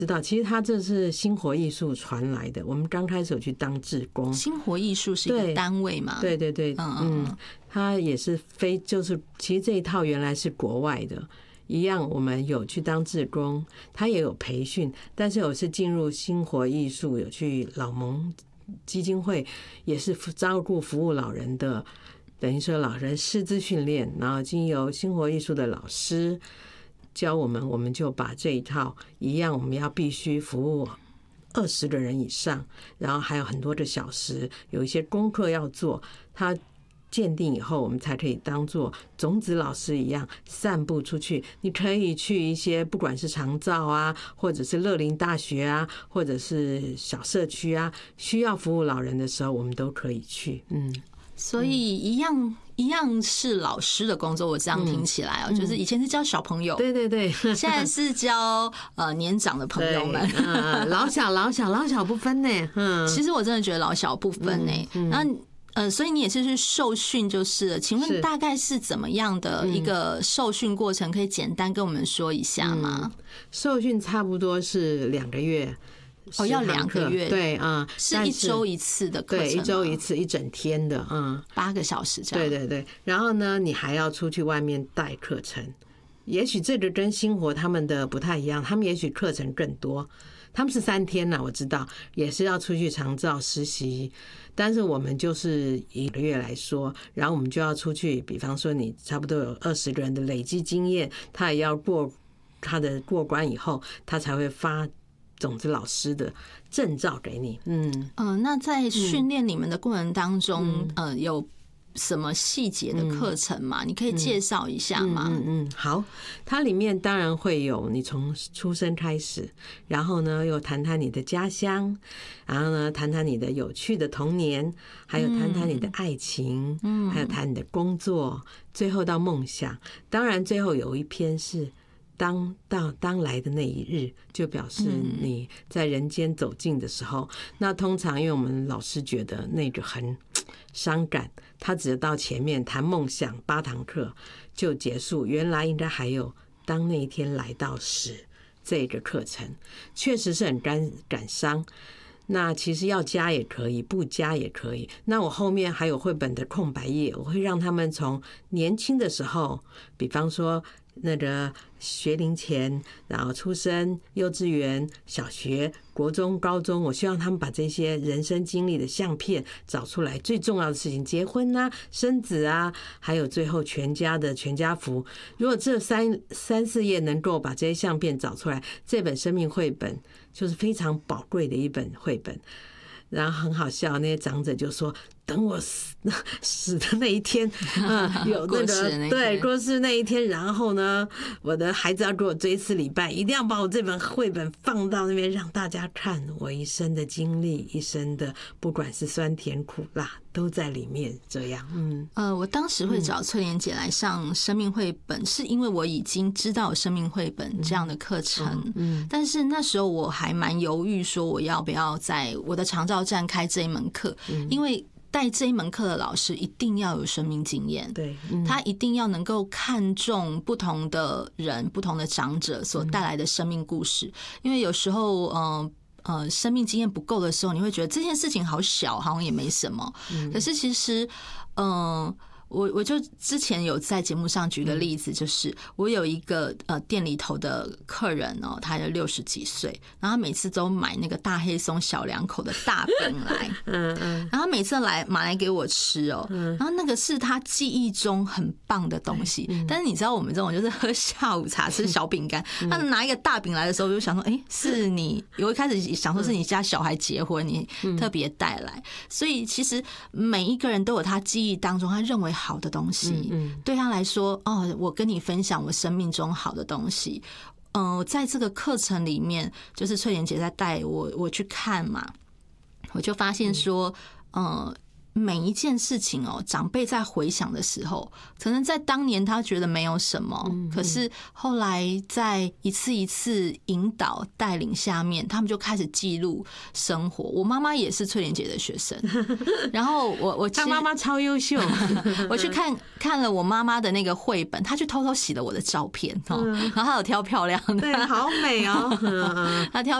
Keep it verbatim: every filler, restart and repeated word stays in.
知道，其实他这是星活艺术传来的。我们刚开始有去当志工， 星活艺术是一个单位嘛？ 对对对，嗯嗯，他也是非就是其实这一套原来是国外的，一样我们有去当志工，他也有培训，但是我是进入星活艺术，有去老蒙基金会，也是照顾服务老人的，等于说老人师资训练，然后经由星活艺术的老师教我们，我们就把这一套一样，我们要必须服务二十个人以上，然后还有很多的小时，有一些功课要做。他鉴定以后，我们才可以当做种子老师一样散布出去。你可以去一些不管是长照啊，或者是乐龄大学啊，或者是小社区啊，需要服务老人的时候，我们都可以去。嗯。 所以一样一样是老师的工作，我这样听起来哦、嗯，就是以前是教小朋友， 对对对， 现在是教呃年长的朋友们， 嗯、老小老小老小不分呢。嗯， 其实我真的觉得老小不分呢。嗯嗯、那呃，所以你也是去受训就是了，请问大概是怎么样的一个受训过程？可以简单跟我们说一下吗？ 嗯、受训差不多是两个月。 哦，要两个月， 对啊、嗯， 是一周一次的课程， 对，一周一次，一整天的，嗯， 八个小时这样。 对对对，然后呢，你还要出去外面带课程，也许这个跟星活他们的不太一样，他们也许课程更多，他们是三天呢，我知道，也是要出去长照实习，但是我们就是一个月来说，然后我们就要出去，比方说你差不多有二十个人的累积经验，他也要过他的过关以后，他才会发种子老师的证照给你。嗯嗯、呃，那在训练你们的过程当中，嗯、呃，有什么细节的课程吗？嗯、你可以介绍一下吗？ 嗯 嗯, 嗯，好，它里面当然会有你从出生开始，然后呢又谈谈你的家乡，然后呢谈谈你的有趣的童年，还有谈谈你的爱情，嗯，还有谈你的工作，最后到梦想。当然最后有一篇是当到当来的那一日，就表示你在人间走近的时候。那通常因为我们老师觉得那个很伤感，他只到前面谈梦想八堂课就结束，原来应该还有当那一天来到时这个课程，确实是很感感伤。那其实要加也可以，不加也可以。那我后面还有绘本的空白页，我会让他们从年轻的时候，比方说那个学龄前，然后出生、幼稚园、小学、国中、高中，我希望他们把这些人生经历的相片找出来。最重要的事情，结婚啊、生子啊，还有最后全家的全家福。如果这三三四页能够把这些相片找出来，这本生命绘本就是非常宝贵的一本绘本。然后很好笑，那些长者就说：“等我死死的那一天，嗯，有那个对过世那一天，然后呢，我的孩子要给我追思礼拜，一定要把我这本绘本放到那边让大家看我一生的经历，一生的不管是酸甜苦辣都在里面。这样，嗯， 呃，我当时会找翠莲姐来上生命绘本，是因为我已经知道生命绘本这样的课程，嗯，但是那时候我还蛮犹豫，说我要不要在我的长照站开这一门课，因为带这一门课的老师一定要有生命经验， 对， 嗯、他一定要能够看重不同的人、不同的长者所带来的生命故事。因为有时候，嗯、呃、呃，生命经验不够的时候，你会觉得这件事情好小，好像也没什么。嗯、可是其实，嗯、呃。我我就之前有在节目上举个例子，就是我有一个呃店里头的客人哦，他有六十几岁，然后他每次都买那个大黑松小两口的大饼来，嗯嗯，然后每次来买来给我吃哦，然后那个是他记忆中很棒的东西，但是你知道我们这种就是喝下午茶吃小饼干，他拿一个大饼来的时候，我就想说，哎，是你，我一开始想说是你家小孩结婚，你特别带来，所以其实每一个人都有他记忆当中他认为好的东西，对他来说，哦，我跟你分享我生命中好的东西。嗯、呃，在这个课程里面，就是翠莲姐在带我我去看嘛，我就发现说，呃， 每一件事情哦，长辈在回想的时候，可能在当年他觉得没有什么，可是后来在一次一次引导带领下面，他们就开始记录生活。我妈妈也是翠莲姐的学生，然后我我她妈妈超优秀， 我去看看了我妈妈的那个绘本，她去偷偷洗了我的照片哦，然后她有挑漂亮的， 对，好美哦， 她挑